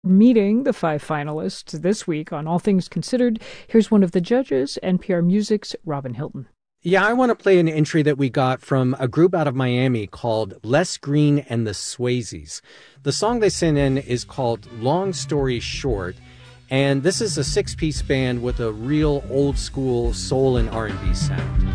Meeting the five finalists this week on All Things Considered. Here's one of the judges, NPR Music's Robin Hilton. Yeah, I want to play an entry that we got from a group out of Miami called Les Green and the Swayzes. The song they sent in is called Long Story Short, and this is a six-piece band with a real old-school soul and R&B sound.